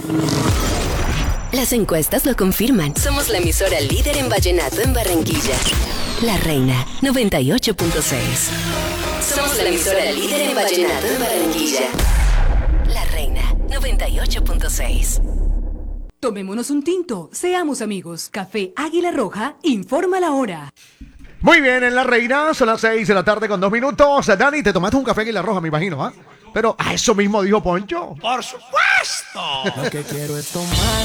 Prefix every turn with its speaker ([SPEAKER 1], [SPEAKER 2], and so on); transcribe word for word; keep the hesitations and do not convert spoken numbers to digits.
[SPEAKER 1] Las encuestas lo confirman. Somos la emisora líder en vallenato en Barranquilla. La Reina, noventa y ocho punto seis. Somos la emisora líder en vallenato en Barranquilla. La Reina, noventa y ocho punto seis.
[SPEAKER 2] Tomémonos un tinto, seamos amigos. Café Águila Roja, informa la hora.
[SPEAKER 3] Muy bien, en La Reina, son las seis de la tarde con dos minutos. Dani, te tomaste un café Águila Roja, me imagino, ¿ah? ¿eh? Pero a eso mismo dijo Poncho.
[SPEAKER 4] ¡Por supuesto!
[SPEAKER 5] Lo que quiero es tomar